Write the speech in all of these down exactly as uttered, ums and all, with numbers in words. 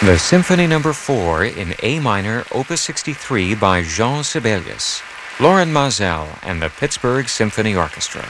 The Symphony Number four in A minor, Opus sixty-three by Jean Sibelius, Loren Maazel and the Pittsburgh Symphony Orchestra.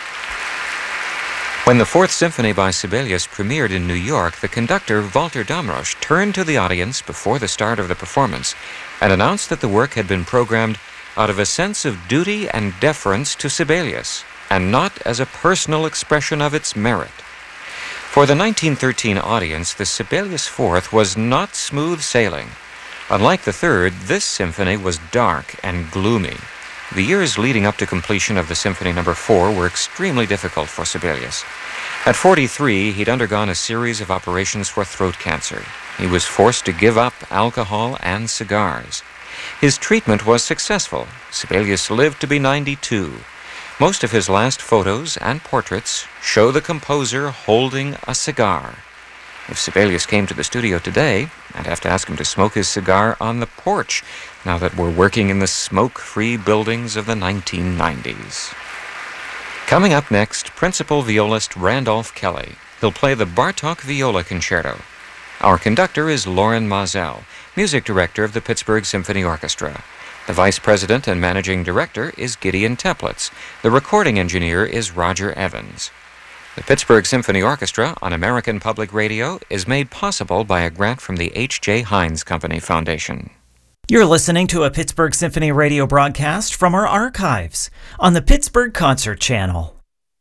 When the Fourth Symphony by Sibelius premiered in New York, the conductor, Walter Damrosch, turned to the audience before the start of the performance and announced that the work had been programmed out of a sense of duty and deference to Sibelius, and not as a personal expression of its merit. For the nineteen thirteen audience, the Sibelius Fourth was not smooth sailing. Unlike the Third, this symphony was dark and gloomy. The years leading up to completion of the Symphony Number four were extremely difficult for Sibelius. At forty-three, he'd undergone a series of operations for throat cancer. He was forced to give up alcohol and cigars. His treatment was successful. Sibelius lived to be ninety-two. Most of his last photos and portraits show the composer holding a cigar. If Sibelius came to the studio today, I'd have to ask him to smoke his cigar on the porch, now that we're working in the smoke-free buildings of the nineteen nineties. Coming up next, principal violist Randolph Kelly. He'll play the Bartók Viola Concerto. Our conductor is Loren Maazel, music director of the Pittsburgh Symphony Orchestra. The vice president and managing director is Gideon Teplitz. The recording engineer is Roger Evans. The Pittsburgh Symphony Orchestra on American Public Radio is made possible by a grant from the H J Heinz Company Foundation. You're listening to a Pittsburgh Symphony Radio broadcast from our archives on the Pittsburgh Concert Channel,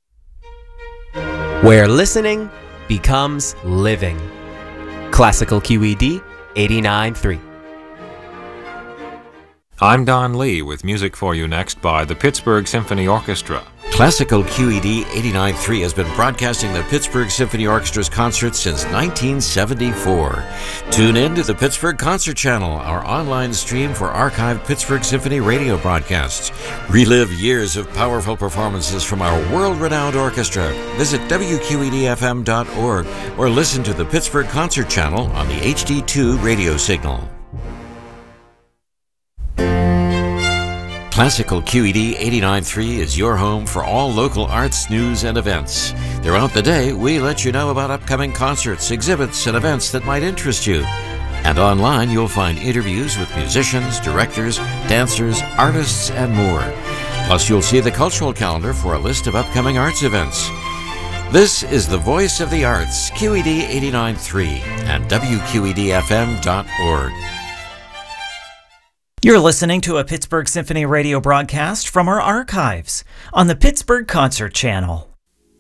where listening becomes living. Classical Q E D eighty-nine point three. I'm Don Lee with music for you next by the Pittsburgh Symphony Orchestra. Classical Q E D eighty-nine point three has been broadcasting the Pittsburgh Symphony Orchestra's concerts since nineteen seventy-four. Tune in to the Pittsburgh Concert Channel, our online stream for archived Pittsburgh Symphony radio broadcasts. Relive years of powerful performances from our world-renowned orchestra. Visit W Q E D F M dot org or listen to the Pittsburgh Concert Channel on the H D two radio signal. Classical Q E D eighty-nine point three is your home for all local arts, news, and events. Throughout the day, we let you know about upcoming concerts, exhibits, and events that might interest you. And online, you'll find interviews with musicians, directors, dancers, artists, and more. Plus, you'll see the cultural calendar for a list of upcoming arts events. This is the Voice of the Arts, Q E D eighty-nine point three, and W Q E D F M dot org. You're listening to a Pittsburgh Symphony Radio broadcast from our archives on the Pittsburgh Concert Channel.